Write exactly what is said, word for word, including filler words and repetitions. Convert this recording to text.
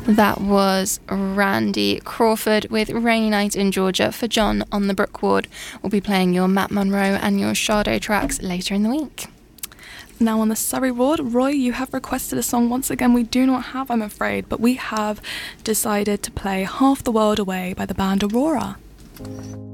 That was Randy Crawford with Rainy Night in Georgia for John on the Brook Ward. We'll be playing your Matt Monro and your Sade tracks later in the week. Now on the Surrey Ward, Roy, you have requested a song once again we do not have, I'm afraid, but we have decided to play Half the World Away by the band Aurora.